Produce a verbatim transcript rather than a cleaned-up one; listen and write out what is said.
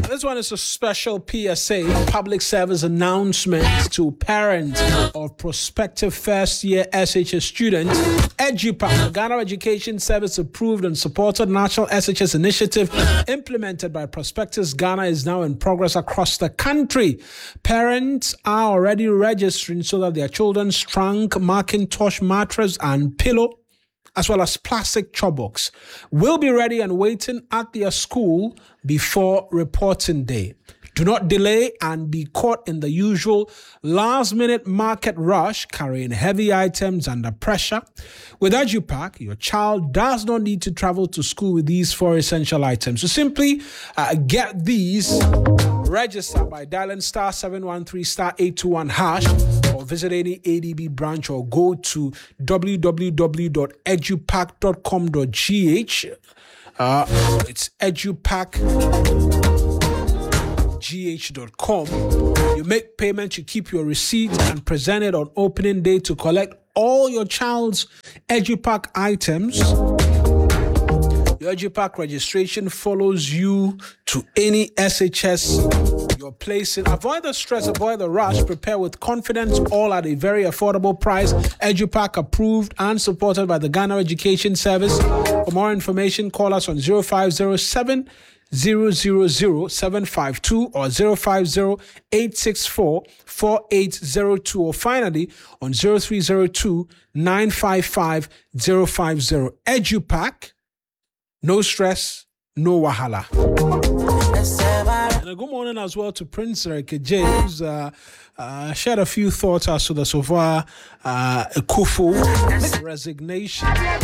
This one is a special P S A, public service announcement to parents of prospective first-year S H S students. EduPack, the Ghana Education Service approved and supported national S H S initiative implemented by Prospectus Ghana is now in progress across the country. Parents are already registering so that their children's trunk, Macintosh mattress and pillow, as well as plastic chobox, will be ready and waiting at their school before reporting day. Do not delay and be caught in the usual last-minute market rush carrying heavy items under pressure. With EduPack, your child does not need to travel to school with these four essential items. So simply uh, get these, register by dialing star seven one three star eight two one hash or visit any A D B branch or go to w w w dot edupack dot com dot g h. Uh, it's edupack g h dot com. You make payment, you keep your receipt and present it on opening day to collect all your child's EduPack items. Your EduPack registration follows you to any S H S you're placing. Avoid the stress, avoid the rush, prepare with confidence, all at a very affordable price. EduPack approved and supported by the Ghana Education Service. For more information, call us on zero five zero seven zero zero zero seven five two or zero five zero eight six four four eight zero two or finally on zero three zero two nine five five zero five zero. EduPack, no stress, no wahala. And a good morning as well to Prince Eric James. Uh, uh, shared a few thoughts as to the so far uh, Kufu resignation.